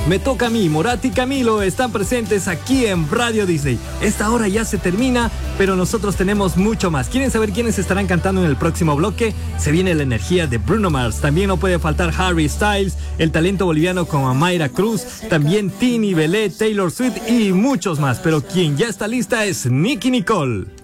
Me Toca a mí, Morat y Camilo están presentes aquí en Radio Disney. Esta hora ya se termina, pero nosotros tenemos mucho más. ¿Quieren saber quiénes estarán cantando en el próximo bloque? Se viene la energía de Bruno Mars. También no puede faltar Harry Styles, el talento boliviano como Mayra Cruz, también Tini, Belé, Taylor Swift y muchos más. Pero quien ya está lista es Nicki Nicole.